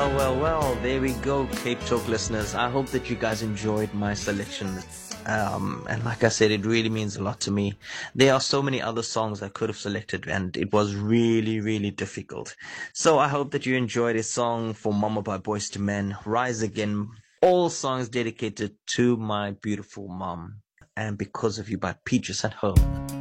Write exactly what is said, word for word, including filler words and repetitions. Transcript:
Well, well, well, there we go, Cape Talk listeners. I hope that you guys enjoyed my selection. Um, and like I said, it really means a lot to me. There are so many other songs I could have selected, and it was really, really difficult. So I hope that you enjoyed a song for Mama by Boyz two Men, Rise Again. All songs dedicated to my beautiful mom, and Because of You by Peaches at Home.